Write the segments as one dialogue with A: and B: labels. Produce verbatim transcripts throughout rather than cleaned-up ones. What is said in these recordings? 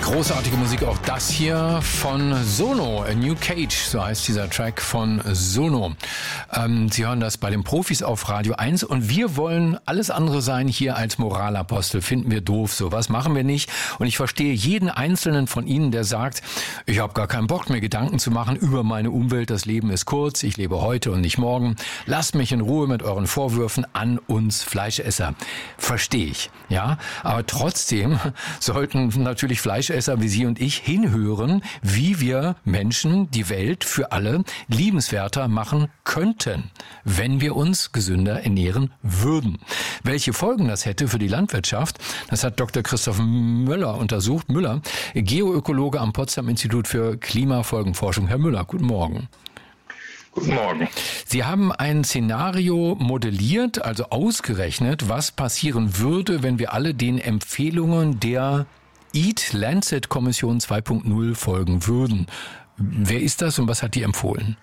A: Großartige Musik, auch das hier von Sono, A New Cage, so heißt dieser Track von Sono. Ähm, Sie hören das bei den Profis auf Radio eins und wir wollen alles andere sein hier als Moralapostel. Finden wir doof, sowas machen wir nicht. Und ich verstehe jeden Einzelnen von Ihnen, der sagt, ich habe gar keinen Bock, mir Gedanken zu machen über meine Umwelt, das Leben ist kurz, ich lebe heute und nicht morgen. Lasst mich in Ruhe mit euren Vorwürfen an uns Fleischesser. Verstehe ich, ja. Aber trotzdem sollten natürlich Fleischesser wie Sie und ich hinhören, wie wir Menschen die Welt für alle liebenswerter machen könnten, wenn wir uns gesünder ernähren würden. Welche Folgen das hätte für die Landwirtschaft, das hat Doktor Christoph Müller untersucht. Müller, Geoökologe am Potsdam Institut für Klimafolgenforschung. Herr Müller, guten Morgen.
B: Guten Morgen.
A: Sie haben ein Szenario modelliert, also ausgerechnet, was passieren würde, wenn wir alle den Empfehlungen der Eat-Lancet-Kommission zwei Punkt null folgen würden. Wer ist das und was hat die empfohlen?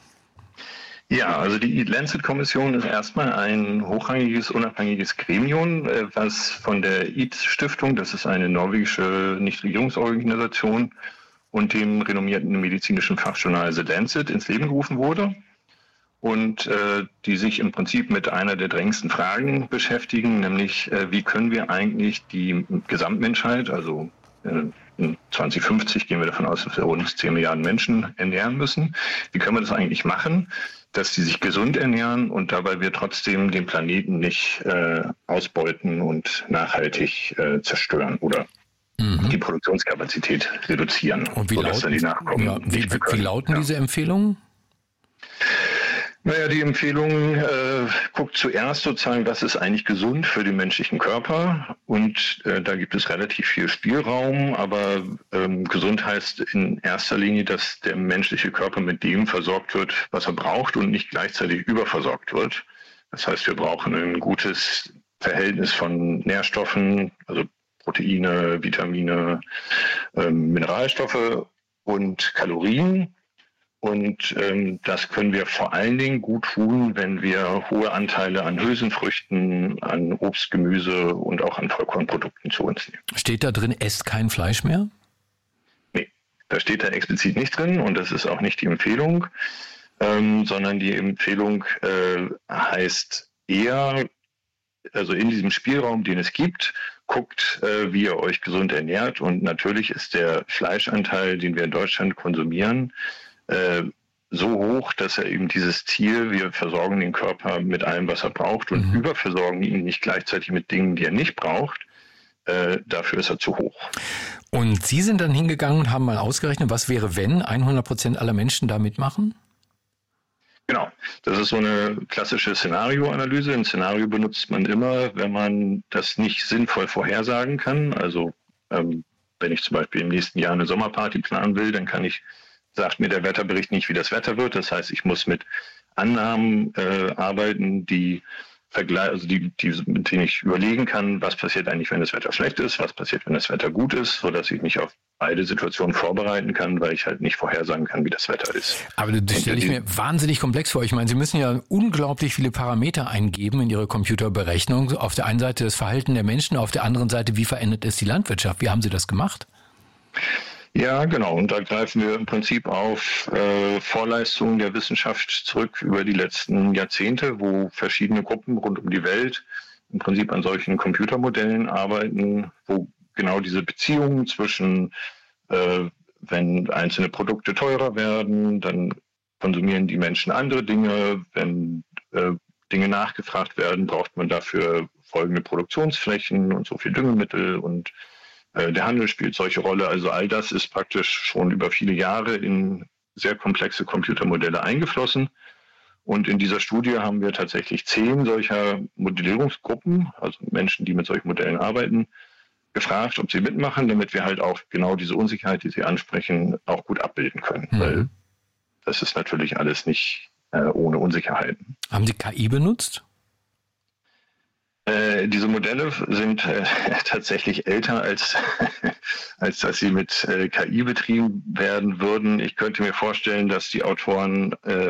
B: Ja, also die Eat-Lancet-Kommission ist erstmal ein hochrangiges, unabhängiges Gremium, was von der Eat-Stiftung, das ist eine norwegische Nichtregierungsorganisation, und dem renommierten medizinischen Fachjournal The Lancet ins Leben gerufen wurde. Und äh, die sich im Prinzip mit einer der drängendsten Fragen beschäftigen, nämlich äh, wie können wir eigentlich die Gesamtmenschheit, also äh, in zwanzig fünfzig gehen wir davon aus, dass wir rund zehn Milliarden Menschen ernähren müssen. Wie können wir das eigentlich machen, dass die sich gesund ernähren und dabei wir trotzdem den Planeten nicht äh, ausbeuten und nachhaltig äh, zerstören oder mhm. die Produktionskapazität reduzieren.
A: Und wie lauten,
B: die Nachkommen
A: ja, wie, wie, wie lauten
B: ja.
A: diese Empfehlungen?
B: Naja, die Empfehlung äh, guckt zuerst sozusagen, was ist eigentlich gesund für den menschlichen Körper, und äh, da gibt es relativ viel Spielraum, aber ähm, gesund heißt in erster Linie, dass der menschliche Körper mit dem versorgt wird, was er braucht und nicht gleichzeitig überversorgt wird. Das heißt, wir brauchen ein gutes Verhältnis von Nährstoffen, also Proteine, Vitamine, ähm, Mineralstoffe und Kalorien. Und ähm, das können wir vor allen Dingen gut tun, wenn wir hohe Anteile an Hülsenfrüchten, an Obst, Gemüse und auch an Vollkornprodukten zu uns nehmen.
A: Steht da drin, esst kein Fleisch mehr?
B: Nee, da steht da explizit nicht drin und das ist auch nicht die Empfehlung, ähm, sondern die Empfehlung äh, heißt eher, also in diesem Spielraum, den es gibt, guckt, äh, wie ihr euch gesund ernährt. Und natürlich ist der Fleischanteil, den wir in Deutschland konsumieren, so hoch, dass er eben dieses Ziel, wir versorgen den Körper mit allem, was er braucht und mhm. überversorgen ihn nicht gleichzeitig mit Dingen, die er nicht braucht, äh, dafür ist er zu hoch.
A: Und Sie sind dann hingegangen und haben mal ausgerechnet, was wäre, wenn hundert Prozent aller Menschen da mitmachen?
B: Genau, das ist so eine klassische Szenarioanalyse. Ein Szenario benutzt man immer, wenn man das nicht sinnvoll vorhersagen kann. Also ähm, wenn ich zum Beispiel im nächsten Jahr eine Sommerparty planen will, dann kann ich sagt mir der Wetterbericht nicht, wie das Wetter wird. Das heißt, ich muss mit Annahmen äh, arbeiten, die, also die, die, mit denen ich überlegen kann, was passiert eigentlich, wenn das Wetter schlecht ist, was passiert, wenn das Wetter gut ist, sodass ich mich auf beide Situationen vorbereiten kann, weil ich halt nicht vorhersagen kann, wie das Wetter ist.
A: Aber das stelle ich mir wahnsinnig komplex vor. Ich meine, Sie müssen ja unglaublich viele Parameter eingeben in Ihre Computerberechnung. Auf der einen Seite das Verhalten der Menschen, auf der anderen Seite, wie verändert es die Landwirtschaft? Wie haben Sie das gemacht?
B: Ja, genau. Und da greifen wir im Prinzip auf äh, Vorleistungen der Wissenschaft zurück über die letzten Jahrzehnte, wo verschiedene Gruppen rund um die Welt im Prinzip an solchen Computermodellen arbeiten, wo genau diese Beziehungen zwischen, äh, wenn einzelne Produkte teurer werden, dann konsumieren die Menschen andere Dinge. Wenn äh, Dinge nachgefragt werden, braucht man dafür folgende Produktionsflächen und so viel Düngemittel, und der Handel spielt solche Rolle. Also all das ist praktisch schon über viele Jahre in sehr komplexe Computermodelle eingeflossen. Und in dieser Studie haben wir tatsächlich zehn solcher Modellierungsgruppen, also Menschen, die mit solchen Modellen arbeiten, gefragt, ob sie mitmachen, damit wir halt auch genau diese Unsicherheit, die Sie ansprechen, auch gut abbilden können. Mhm. Weil das ist natürlich alles nicht äh, ohne Unsicherheiten.
A: Haben Sie K I benutzt?
B: Äh, diese Modelle sind äh, tatsächlich älter, als, als dass sie mit äh, K I betrieben werden würden. Ich könnte mir vorstellen, dass die Autoren äh,